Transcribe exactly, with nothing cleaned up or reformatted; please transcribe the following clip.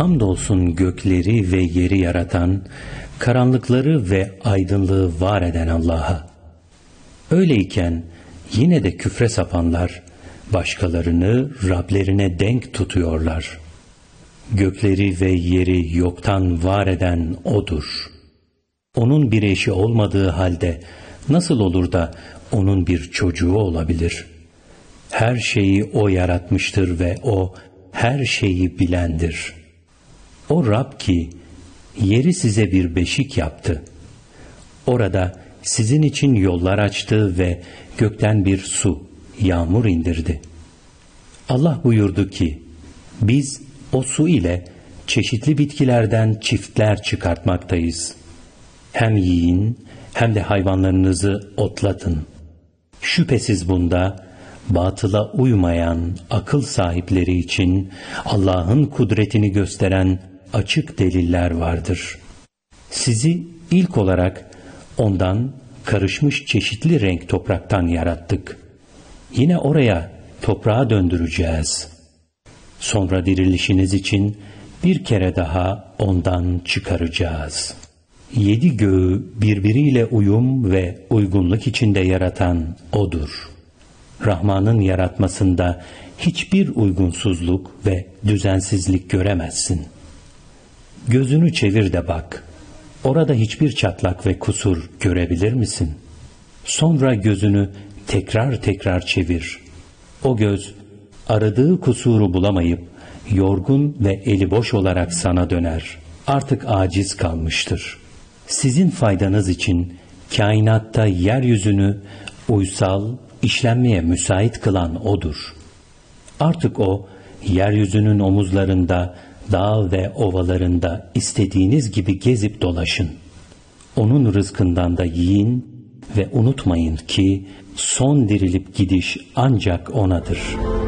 Hamdolsun gökleri ve yeri yaratan, karanlıkları ve aydınlığı var eden Allah'a. Öyleyken yine de küfre sapanlar, başkalarını Rablerine denk tutuyorlar. Gökleri ve yeri yoktan var eden O'dur. O'nun bir eşi olmadığı halde nasıl olur da O'nun bir çocuğu olabilir? Her şeyi O yaratmıştır ve O her şeyi bilendir. O Rab ki yeri size bir beşik yaptı. Orada sizin için yollar açtı ve gökten bir su, yağmur indirdi. Allah buyurdu ki, biz o su ile çeşitli bitkilerden çiftler çıkartmaktayız. Hem yiyin hem de hayvanlarınızı otlatın. Şüphesiz bunda batıla uymayan akıl sahipleri için Allah'ın kudretini gösteren açık deliller vardır. Sizi ilk olarak ondan karışmış çeşitli renk topraktan yarattık. Yine oraya toprağa döndüreceğiz. Sonra dirilişiniz için bir kere daha ondan çıkaracağız. Yedi göğü birbiriyle uyum ve uygunluk içinde yaratan O'dur. Rahman'ın yaratmasında hiçbir uygunsuzluk ve düzensizlik göremezsin. Gözünü çevir de bak. Orada hiçbir çatlak ve kusur görebilir misin? Sonra gözünü tekrar tekrar çevir. O göz aradığı kusuru bulamayıp yorgun ve eli boş olarak sana döner. Artık aciz kalmıştır. Sizin faydanız için kainatta yeryüzünü uysal, işlenmeye müsait kılan O'dur. Artık O, yeryüzünün omuzlarında, dağ ve ovalarında istediğiniz gibi gezip dolaşın. O'nun rızkından da yiyin ve unutmayın ki son dirilip gidiş ancak O'nadır.